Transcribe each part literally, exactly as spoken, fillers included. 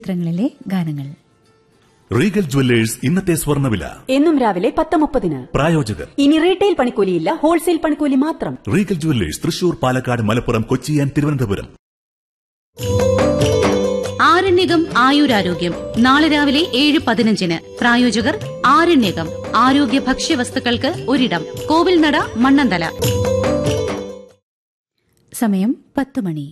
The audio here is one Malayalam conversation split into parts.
ചിത്രങ്ങളിലെ ഗാനങ്ങൾ. റീഗൽ ജുവല്ലേഴ്സ് ഇന്നത്തെ സ്വർണ്ണവില എന്നും രാവിലെ പത്ത് മുപ്പതിന്. പ്രായോജകർ ഇനി റീറ്റെയിൽ പണിക്കൂലിയില്ല, ഹോൾസെയിൽ പണിക്കൂലി മാത്രം. Regal jewellers Thrissur, Palakkad, Malappuram, Kochi and Thiruvananthapuram. Aryanayakam ആയുരാരോഗ്യം നാളെ രാവിലെ ഏഴ് പതിനഞ്ചിന്. പ്രായോജകർ ആരണ്യകം ആരോഗ്യ ഭക്ഷ്യവസ്തുക്കൾക്ക് ഒരിടം, കോവിൽനട, മണ്ണന്തല. സമയം പത്ത് മണി.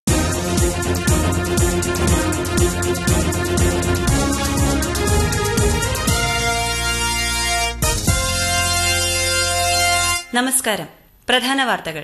നമസ്കാരം. പ്രധാന വാർത്തകൾ.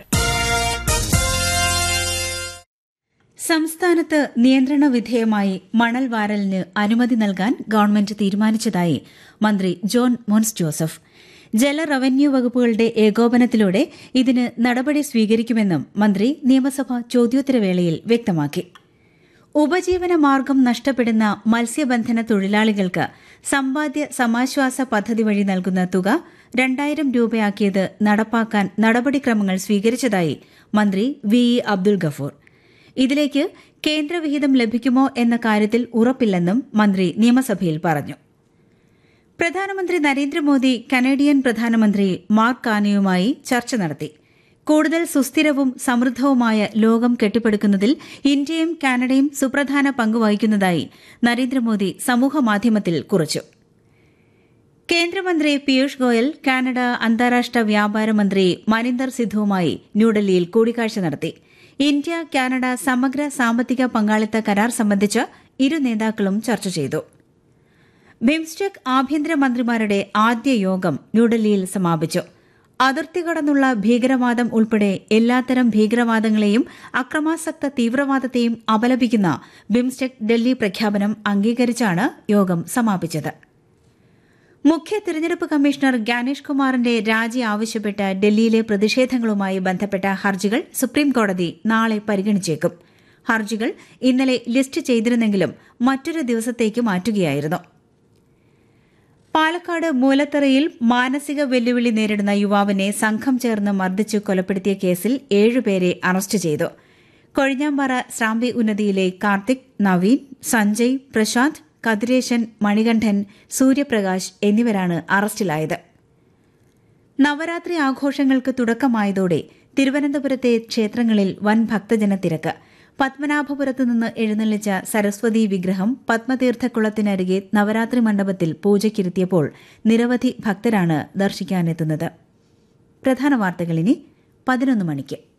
സംസ്ഥാനത്ത് നിയന്ത്രണ വിധേയമായി മണൽ വാരലിന് അനുമതി നൽകാൻ ഗവൺമെന്റ് തീരുമാനിച്ചതായി മന്ത്രി ജോൺ മോൻസ് ജോസഫ്. ജല റവന്യൂ വകുപ്പുകളുടെ ഏകോപനത്തിലൂടെ ഇതിന് നടപടി സ്വീകരിക്കുമെന്നും മന്ത്രി നിയമസഭാ ചോദ്യോത്തരവേളയിൽ വ്യക്തമാക്കി. ഉപജീവന മാർഗം നഷ്ടപ്പെടുന്ന മത്സ്യബന്ധന തൊഴിലാളികൾക്ക് സമ്പാദ്യ സമാശ്വാസ പദ്ധതി വഴി നൽകുന്ന തുക രണ്ടായിരം രൂപയാക്കിയത് നടപ്പാക്കാൻ നടപടിക്രമങ്ങൾ സ്വീകരിച്ചതായി മന്ത്രി വി ഇ അബ്ദുൽ ഗഫൂർ. ഇതിലേക്ക് കേന്ദ്രവിഹിതം ലഭിക്കുമോ എന്ന കാര്യത്തിൽ ഉറപ്പില്ലെന്നും മന്ത്രി നിയമസഭയിൽ പറഞ്ഞു. പ്രധാനമന്ത്രി നരേന്ദ്രമോദി കനേഡിയൻ പ്രധാനമന്ത്രി മാർക്ക് കാർണിയുമായി ചർച്ച നടത്തി. കൂടുതൽ സുസ്ഥിരവും സമൃദ്ധവുമായ ലോകം കെട്ടിപ്പടുക്കുന്നതിൽ ഇന്ത്യയും കാനഡയും സുപ്രധാന പങ്ക് വഹിക്കുന്നതായി നരേന്ദ്രമോദി സമൂഹമാധ്യമത്തിൽ കുറിച്ചു. കേന്ദ്രമന്ത്രി പീയൂഷ് ഗോയൽ കാനഡ അന്താരാഷ്ട്ര വ്യാപാര മന്ത്രി മനിന്ദർ സിദ്ധുവുമായി ന്യൂഡൽഹിയിൽ കൂടിക്കാഴ്ച നടത്തി. ഇന്ത്യ കാനഡ സമഗ്ര സാമ്പത്തിക പങ്കാളിത്ത കരാർ സംബന്ധിച്ച് ഇരു നേതാക്കളും ചർച്ച ചെയ്തു. ബിംസ്റ്റെക് ആഭ്യന്തരമന്ത്രിമാരുടെ ആദ്യ യോഗം ന്യൂഡൽഹിയിൽ സമാപിച്ചു. അതിർത്തി കടന്നുള്ള ഭീകരവാദം ഉൾപ്പെടെ എല്ലാത്തരം ഭീകരവാദങ്ങളെയും അക്രമാസക്ത തീവ്രവാദത്തെയും അപലപിക്കുന്ന ബിംസ്റ്റെക് ഡൽഹി പ്രഖ്യാപനം അംഗീകരിച്ചാണ് യോഗം സമാപിച്ചത്. മുഖ്യ തെരഞ്ഞെടുപ്പ് കമ്മീഷണർ ഗ്യാനേഷ് കുമാറിന്റെ രാജി ആവശ്യപ്പെട്ട് ഡൽഹിയിലെ പ്രതിഷേധങ്ങളുമായി ബന്ധപ്പെട്ട ഹർജികൾ സുപ്രീംകോടതി നാളെ പരിഗണിച്ചേക്കും. ഹർജികൾ ഇന്നലെ ലിസ്റ്റ് ചെയ്തിരുന്നെങ്കിലും മറ്റൊരു ദിവസത്തേക്ക് മാറ്റുകയായിരുന്നു. പാലക്കാട് മൂലത്തറയിൽ മാനസിക വെല്ലുവിളി നേരിടുന്ന യുവാവിനെ സംഘം ചേർന്ന് മർദ്ദിച്ചു കൊലപ്പെടുത്തിയ കേസിൽ ഏഴുപേരെ അറസ്റ്റ് ചെയ്തു. കൊഴിഞ്ഞാമ്പാറ ശ്രാമ്പി ഉന്നതിയിലെ കാർത്തിക്, നവീൻ, സഞ്ജയ്, പ്രശാന്ത്, കതിരേശൻ, മണികണ്ഠൻ, സൂര്യപ്രകാശ് എന്നിവരാണ് അറസ്റ്റിലായത്. നവരാത്രി ആഘോഷങ്ങൾക്ക് തുടക്കമായതോടെ തിരുവനന്തപുരത്തെ ക്ഷേത്രങ്ങളിൽ വൻ ഭക്തജനത്തിരക്ക്. പത്മനാഭപുരത്ത് നിന്ന് എഴുന്നള്ളിച്ച സരസ്വതി വിഗ്രഹം പത്മതീർത്ഥക്കുളത്തിനരികെ നവരാത്രി മണ്ഡപത്തിൽ പൂജയ്ക്കിരുത്തിയപ്പോൾ നിരവധി ഭക്തരാണ് ദർശിക്കാനെത്തുന്നത്. പ്രധാന വാർത്തകൾ ഇനി പതിനൊന്ന് മണിക്ക്.